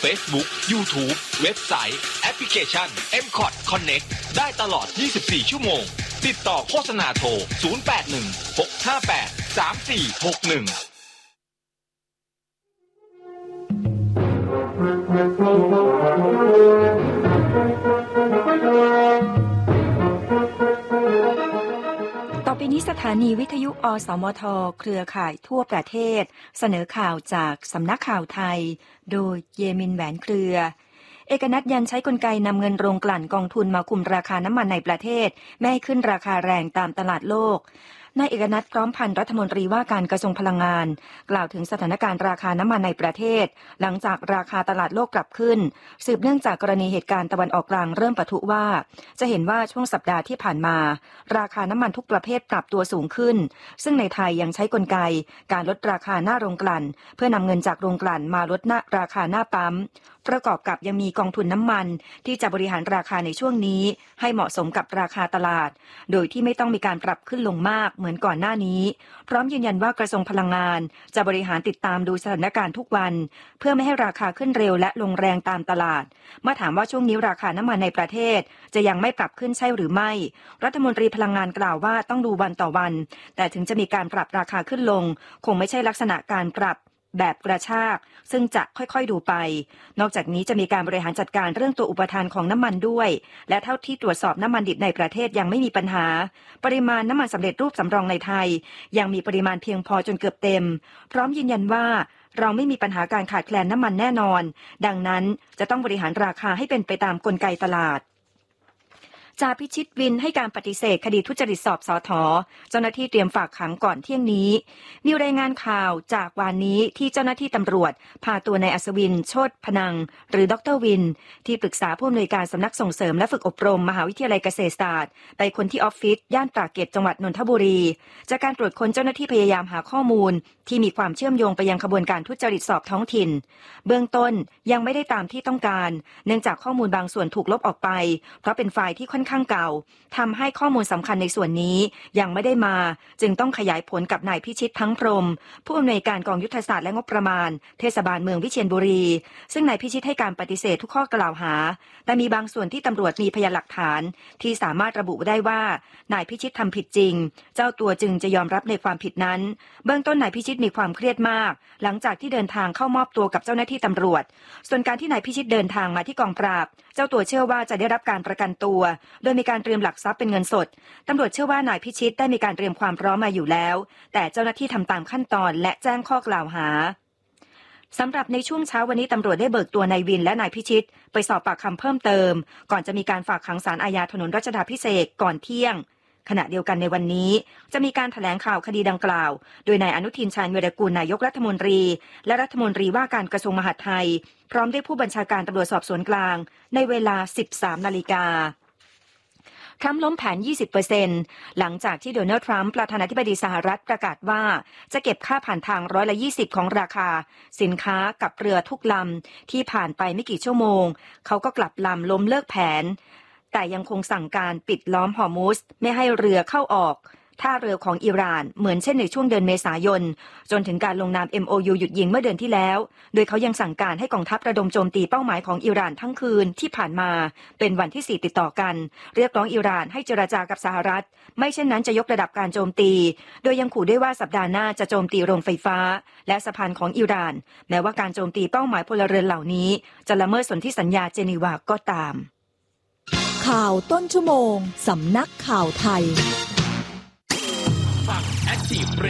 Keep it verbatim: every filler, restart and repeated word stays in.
Facebook YouTube เว็บไซต์แอปพลิเคชัน เอ็ม ซี โอ ที Connect ได้ตลอดยี่สิบสี่ชั่วโมงติดต่อโฆษณาโทรศูนย์ แปด หนึ่ง หก ห้า แปด สาม สี่ หก หนึ่งต่อไปนี้สถานีวิทยุอสมทเครือข่ายทั่วประเทศเสนอข่าวจากสำนักข่าวไทยโดยเยมินแหวนเครือเอกนัทยันใช้กลไกนำเงินโรงกลั่นกองทุนมาคุมราคาน้ำมันในประเทศไม่ให้ขึ้นราคาแรงตามตลาดโลกนายเอกนัทพร้อมพันธ์รัฐมนตรีว่าการกระทรวงพลังงานกล่าวถึงสถานการณ์ราคาน้ำมันในประเทศหลังจากราคาตลาดโลกปรับขึ้นสืบเนื่องจากกรณีเหตุการณ์ตะวันออกกลางเริ่มปะทุว่าจะเห็นว่าช่วงสัปดาห์ที่ผ่านมาราคาน้ำมันทุกประเภทปรับตัวสูงขึ้นซึ่งในไทยยังใช้กลไกการลดราคาหน้าโรงกลั่นเพื่อนำเงินจากโรงกลั่นมาลดหน้าราคาหน้าปั๊มประกอบกับยังมีกองทุนน้ำมันที่จะบริหารราคาในช่วงนี้ให้เหมาะสมกับราคาตลาดโดยที่ไม่ต้องมีการปรับขึ้นลงมากเหมือนก่อนหน้านี้พร้อมยืนยันว่ากระทรวงพลังงานจะบริหารติดตามดูสถานการณ์ทุกวันเพื่อไม่ให้ราคาขึ้นเร็วและลงแรงตามตลาดเมื่อถามว่าช่วงนี้ราคาน้ำมันในประเทศจะยังไม่ปรับขึ้นใช่หรือไม่รัฐมนตรีพลังงานกล่าวว่าต้องดูวันต่อวันแต่ถึงจะมีการปรับราคาขึ้นลงคงไม่ใช่ลักษณะการปรับแบบกระชากซึ่งจะค่อยๆดูไปนอกจากนี้จะมีการบริหารจัดการเรื่องตัวอุปทานของน้ำมันด้วยและเท่าที่ตรวจสอบน้ำมันดิบในประเทศยังไม่มีปัญหาปริมาณน้ำมันสำเร็จรูปสำรองในไทยยังมีปริมาณเพียงพอจนเกือบเต็มพร้อมยืนยันว่าเราไม่มีปัญหาการขาดแคลนน้ำมันแน่นอนดังนั้นจะต้องบริหารราคาให้เป็นไปตามกลไกตลาดจ่าพิชิตวินให้การปฏิเสธคดีทุจริตสอบสท.เจ้าหน้าที่เตรียมฝากขังก่อนเที่ยงนี้มีรายงานข่าวจากวันนี้ที่เจ้าหน้าที่ตำรวจพาตัวนายอัศวินโชติพนังหรือดร.วินที่ปรึกษาผู้อำนวยการสำนักส่งเสริมและฝึกอบรมมหาวิทยาลัยเกษตรศาสตร์ไปค้นที่ออฟฟิศย่านตรากเกร็ดจังหวัดนนทบุรีจากการตรวจค้นเจ้าหน้าที่พยายามหาข้อมูลที่มีความเชื่อมโยงไปยังขบวนการทุจริตสอบท้องถิ่นเบื้องต้นยังไม่ได้ตามที่ต้องการเนื่องจากข้อมูลบางส่วนถูกลบออกไปเพราะเป็นไฟล์ที่ค่อนข้างเก่าทำให้ข้อมูลสำคัญในส่วนนี้ยังไม่ได้มาจึงต้องขยายผลกับนายพิชิตทั้งพรหมผู้อำนวยการกองยุทธศาสตร์และงบประมาณเทศบาลเมืองวิเชียรบุรีซึ่งนายพิชิตให้การปฏิเสธทุกข้อกล่าวหาแต่มีบางส่วนที่ตำรวจมีพยานหลักฐานที่สามารถระบุได้ว่านายพิชิตทำผิดจริงเจ้าตัวจึงจะยอมรับในความผิดนั้นเบื้องต้นนายพิชิตมีความเครียดมากหลังจากที่เดินทางเข้ามอบตัวกับเจ้าหน้าที่ตำรวจส่วนการที่นายพิชิตเดินทางมาที่กองปราบเจ้าตัวเชื่อว่าจะได้รับการประกันตัวโดยมีการเตรียมหลักทรัพย์เป็นเงินสดตำรวจเชื่อว่านายพิชิตได้มีการเตรียมความพร้อมมาอยู่แล้วแต่เจ้าหน้าที่ทำตามขั้นตอนและแจ้งข้อกล่าวหาสำหรับในช่วงเช้าวันนี้ตำรวจได้เบิกตัวนายวินและนายพิชิตไปสอบปากคำเพิ่มเติมก่อนจะมีการฝากขังศาลอาญาถนนรัชดาภิเษกก่อนเที่ยงขณะเดียวกันในวันนี้จะมีการแถลงข่าวคดีดังกล่าวโดยนายอนุทินชาญวีรกูลนายกรัฐมนตรีและรัฐมนตรีว่าการกระทรวงมหาดไทยพร้อมด้วยผู้บัญชาการตำรวจสอบสวนกลางในเวลา สิบสาม นาฬิกาทรัมป์ล้มแผน ยี่สิบเปอร์เซ็นต์ หลังจากที่โดนัลด์ทรัมป์ประธานาธิบดีสหรัฐประกาศว่าจะเก็บค่าผ่านทางร้อยละยี่สิบของราคาสินค้ากับเรือทุกลำที่ผ่านไปไม่กี่ชั่วโมงเขาก็กลับลำล้มเลิกแผนแต่ยังคงสั่งการปิดล้อมฮอร์มุซไม่ให้เรือเข้าออกท่าเรือของอิหร่านเหมือนเช่นในช่วงเดือนเมษายนจนถึงการลงนาม เอ็ม โอ ยู หยุดยิงเมื่อเดือนที่แล้วโดยเขายังสั่งการให้กองทัพระดมโจมตีเป้าหมายของอิหร่านทั้งคืนที่ผ่านมาเป็นวันที่สี่ติดต่อกันเรียกร้องอิหร่านให้เจรจากับสหรัฐไม่เช่นนั้นจะยกระดับการโจมตีโดยยังขู่ด้วยว่าสัปดาห์หน้าจะโจมตีโรงไฟฟ้าและสะพานของอิหร่านแม้ว่าการโจมตีเป้าหมายพลเรือนเหล่านี้จะละเมิดสนธิสัญญาเจนีวาก็ตามข่าวต้นชั่วโมงสำนักข่าวไทยฟัง Active